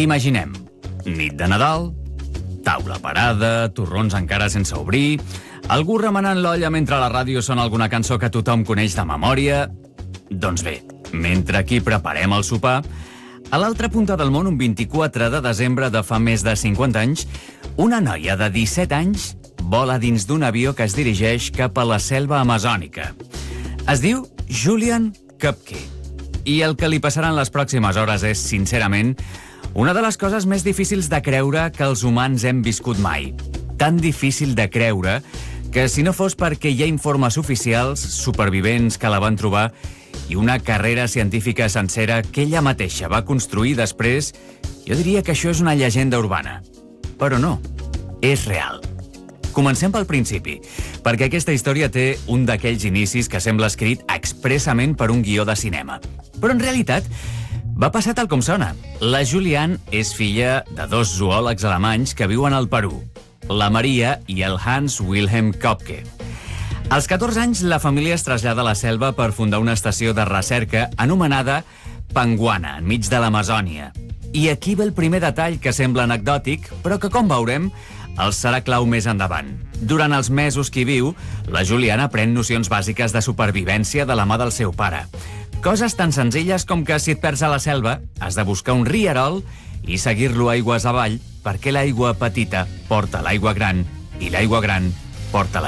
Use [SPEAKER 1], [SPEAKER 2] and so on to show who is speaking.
[SPEAKER 1] Imaginem, nit de Nadal, taula parada, torrons encara sense obrir, algú remenant l'olla mentre a la ràdio sona alguna cançó que tothom coneix de memòria. Doncs bé, mentre aquí preparem el sopar, a l'altra punta del món, un 24 de desembre de fa més de 50 anys, una noia de 17 anys vola dins d'un avió que es dirigeix cap a la selva amazònica. Es diu Julian Köpke, i el que li passaran les pròximes hores és, sincerament, una de les coses més difícils de creure que els humans hem viscut mai. Tan difícil de creure que, si no fos perquè hi ha informes oficials, supervivents que la van trobar i una carrera científica sencera que ella mateixa va construir després, jo diria que això és una llegenda urbana. Però no, és real. Comencem pel principi, perquè aquesta història té un d'aquells inicis que sembla escrit expressament per un guió de cinema. Però en realitat va passar tal com sona. La Julian és filla de dos zoòlegs alemanys que viuen al Perú, la Maria i el Hans Wilhelm Köpke. Als 14 anys, la família es trasllada a la selva per fundar una estació de recerca anomenada Panguana, enmig de l'Amazònia. I aquí ve el primer detall que sembla anecdòtic, però que, com veurem, el serà clau més endavant. Durant els mesos que hi viu, la Juliana aprèn nocions bàsiques de supervivència de la mà del seu pare. Coses tan senzilles com que si et perds a la selva, has de buscar un rierol i seguir-lo aigües avall, perquè l'aigua petita porta l'aigua gran i l'aigua gran porta la